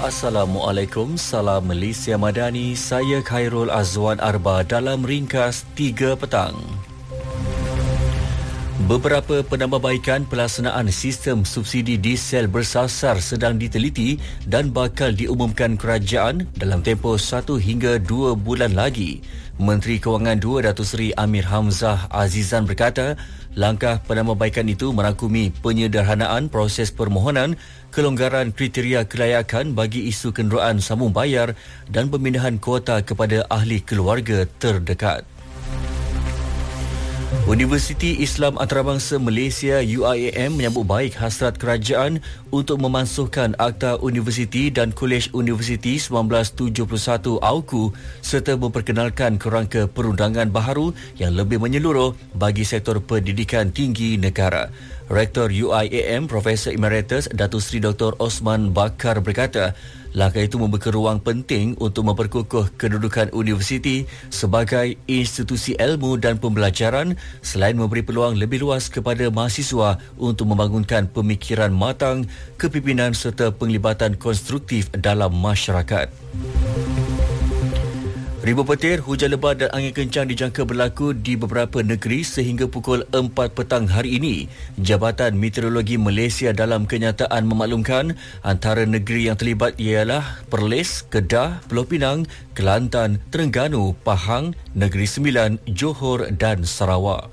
Assalamualaikum, salam Malaysia Madani. Saya Khairul Azwan Arba dalam ringkas 3 petang. Beberapa penambahbaikan pelaksanaan sistem subsidi diesel bersasar sedang diteliti dan bakal diumumkan kerajaan dalam tempoh 1 hingga 2 bulan lagi. Menteri Kewangan 2 Datuk Seri Amir Hamzah Azizan berkata, langkah penambahbaikan itu merangkumi penyederhanaan proses permohonan, kelonggaran kriteria kelayakan bagi isu kenderaan sambung bayar dan pemindahan kuota kepada ahli keluarga terdekat. Universiti Islam Antarabangsa Malaysia UIAM menyambut baik hasrat kerajaan untuk memansuhkan Akta Universiti dan Kolej Universiti 1971 AUKU serta memperkenalkan kerangka perundangan baharu yang lebih menyeluruh bagi sektor pendidikan tinggi negara. Rektor UIAM Profesor Emeritus Datuk Seri Dr. Osman Bakar berkata, langkah itu membuka ruang penting untuk memperkukuh kedudukan universiti sebagai institusi ilmu dan pembelajaran selain memberi peluang lebih luas kepada mahasiswa untuk membangunkan pemikiran matang, kepimpinan serta penglibatan konstruktif dalam masyarakat. Ribu petir, hujan lebat dan angin kencang dijangka berlaku di beberapa negeri sehingga pukul 4 petang hari ini. Jabatan Meteorologi Malaysia dalam kenyataan memaklumkan antara negeri yang terlibat ialah Perlis, Kedah, Pulau Pinang, Kelantan, Terengganu, Pahang, Negeri Sembilan, Johor dan Sarawak.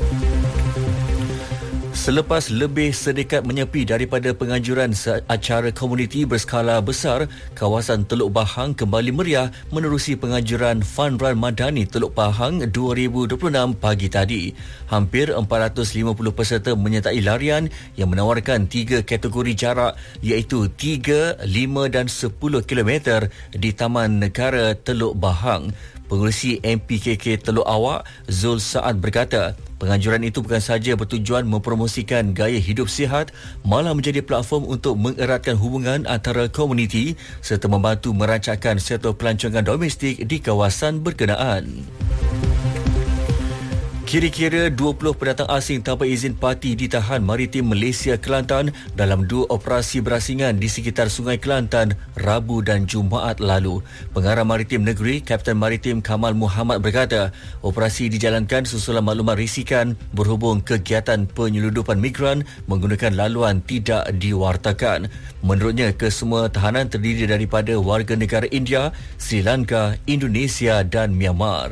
Selepas lebih sedekat menyepi daripada penganjuran acara komuniti berskala besar, kawasan Teluk Bahang kembali meriah menerusi penganjuran Fun Run Madani Teluk Bahang 2026 pagi tadi. Hampir 450 peserta menyertai larian yang menawarkan 3 kategori jarak iaitu 3, 5 dan 10 km di Taman Negara Teluk Bahang. Pengerusi MPKK Teluk Awak, Zul Saad berkata, penganjuran itu bukan sahaja bertujuan mempromosikan gaya hidup sihat, malah menjadi platform untuk mengeratkan hubungan antara komuniti serta membantu merancangkan sektor pelancongan domestik di kawasan berkenaan. Kira-kira 20 pendatang asing tanpa izin parti ditahan Maritim Malaysia Kelantan dalam 2 operasi berasingan di sekitar Sungai Kelantan Rabu dan Jumaat lalu. Pengarah Maritim Negeri, Kapten Maritim Kamal Muhammad berkata, operasi dijalankan susulan maklumat risikan berhubung kegiatan penyeludupan migran menggunakan laluan tidak diwartakan. Menurutnya, kesemua tahanan terdiri daripada warga negara India, Sri Lanka, Indonesia dan Myanmar.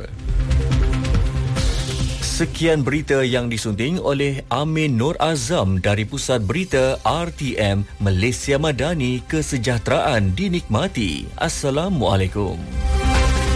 Sekian berita yang disunting oleh Amin Nur Azam dari Pusat Berita RTM Malaysia Madani. Kesejahteraan dinikmati. Assalamualaikum.